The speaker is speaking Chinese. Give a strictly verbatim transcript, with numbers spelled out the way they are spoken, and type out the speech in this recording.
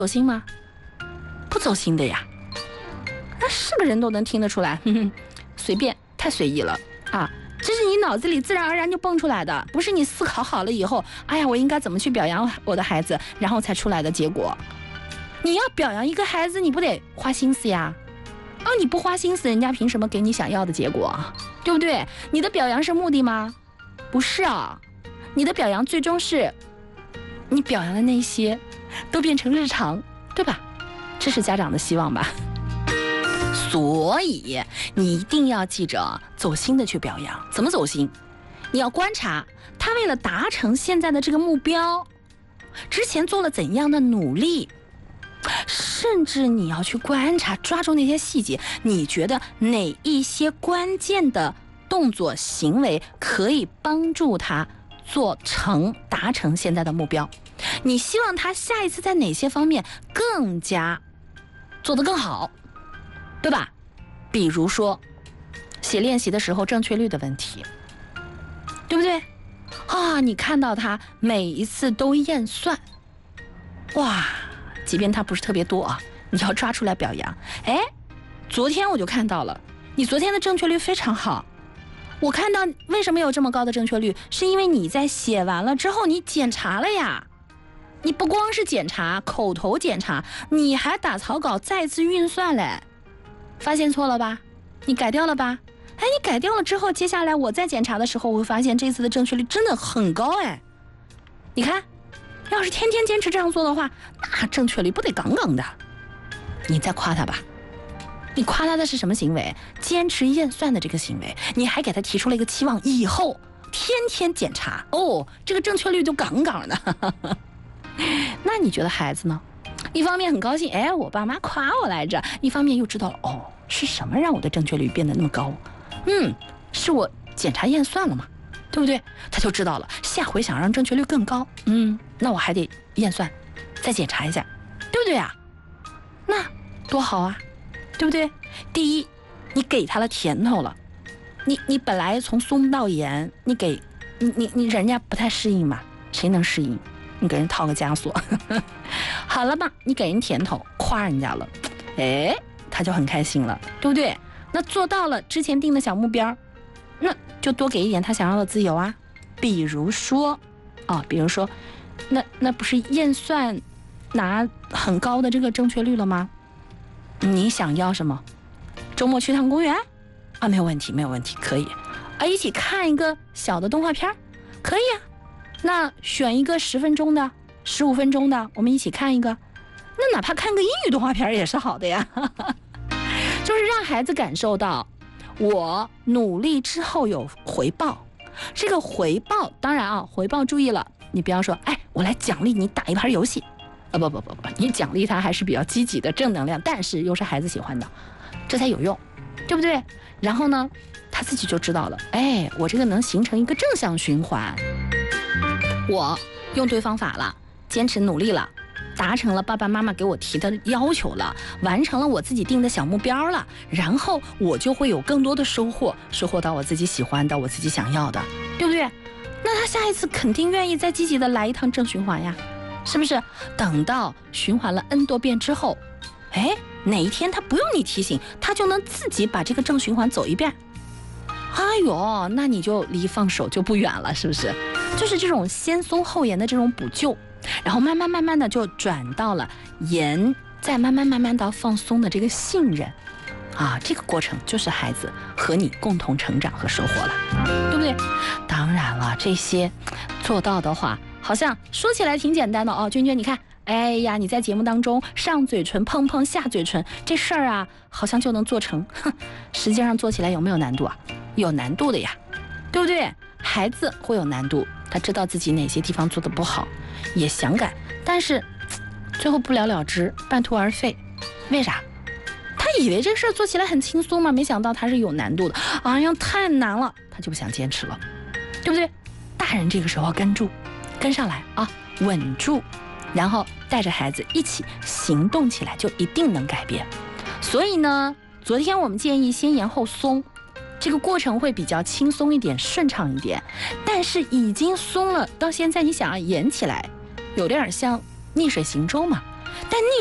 走心吗？不走心的呀，那是个人都能听得出来，哼哼，随便，太随意了啊！这是你脑子里自然而然就蹦出来的，不是你思考好了以后，哎呀，我应该怎么去表扬我的孩子，然后才出来的结果。你要表扬一个孩子，你不得花心思呀？啊，你不花心思，人家凭什么给你想要的结果？对不对？你的表扬是目的吗？不是啊，你的表扬最终是，你表扬的那些都变成日常，对吧？这是家长的希望吧。所以你一定要记着走心的去表扬。怎么走心？你要观察他为了达成现在的这个目标，之前做了怎样的努力，甚至你要去观察，抓住那些细节，你觉得哪一些关键的动作行为可以帮助他做成达成现在的目标？你希望他下一次在哪些方面更加做得更好，对吧？比如说写练习的时候正确率的问题，对不对啊？你看到他每一次都验算，哇，即便他不是特别多啊，你要抓出来表扬。哎，昨天我就看到了，你昨天的正确率非常好。我看到为什么有这么高的正确率，是因为你在写完了之后你检查了呀。你不光是检查，口头检查，你还打草稿再次运算嘞。发现错了吧？你改掉了吧？哎，你改掉了之后，接下来我再检查的时候，我会发现这次的正确率真的很高哎。你看，要是天天坚持这样做的话，那正确率不得杠杠的。你再夸他吧。你夸他的是什么行为？坚持验算的这个行为，你还给他提出了一个期望，以后天天检查哦，这个正确率就杠杠的。那你觉得孩子呢？一方面很高兴，哎，我爸妈夸我来着；一方面又知道了，哦，是什么让我的正确率变得那么高？嗯，是我检查验算了嘛，对不对？他就知道了，下回想让正确率更高，嗯，那我还得验算，再检查一下，对不对啊？那多好啊，对不对？第一，你给他了甜头了，你你本来从松到严，你给你你你人家不太适应嘛，谁能适应？你给人套个枷锁，好了吧？你给人甜头，夸人家了，哎，他就很开心了，对不对？那做到了之前定的小目标，那就多给一点他想要的自由啊。比如说，哦，比如说，那那不是验算拿很高的这个正确率了吗？你想要什么？周末去趟公园啊？没有问题，没有问题，可以啊。一起看一个小的动画片，可以啊。那选一个十分钟的、十五分钟的，我们一起看一个。那哪怕看个英语动画片也是好的呀，就是让孩子感受到我努力之后有回报。这个回报，当然啊，回报注意了，你不要说，哎，我来奖励你打一盘游戏，啊不不不不，你奖励他还是比较积极的、正能量，但是又是孩子喜欢的，这才有用，对不对？然后呢，他自己就知道了，哎，我这个能形成一个正向循环。我用对方法了，坚持努力了，达成了爸爸妈妈给我提的要求了，完成了我自己定的小目标了，然后我就会有更多的收获，收获到我自己喜欢的，我自己想要的，对不对？那他下一次肯定愿意再积极的来一趟正循环呀，是不是？等到循环了 N 多遍之后，哎，哪一天他不用你提醒，他就能自己把这个正循环走一遍。哎呦，那你就离放手就不远了，是不是？就是这种先松后严的这种补救，然后慢慢慢慢的就转到了严，再慢慢慢慢到放松的这个信任啊，这个过程就是孩子和你共同成长和收获了，对不对？当然了，这些做到的话，好像说起来挺简单的哦。娟娟，你看，哎呀，你在节目当中上嘴唇碰碰下嘴唇这事儿啊，好像就能做成，哼，实际上做起来有没有难度啊？有难度的呀，对不对？孩子会有难度，他知道自己哪些地方做得不好，也想改，但是最后不了了之，半途而废。为啥？他以为这事儿做起来很轻松嘛，没想到他是有难度的，哎呀，太难了，他就不想坚持了，对不对？大人这个时候跟住，跟上来啊，稳住，然后带着孩子一起行动起来，就一定能改变。所以呢，昨天我们建议先严后松，这个过程会比较轻松一点，顺畅一点。但是已经松了，到现在你想要严起来，有点像逆水行舟嘛， 但逆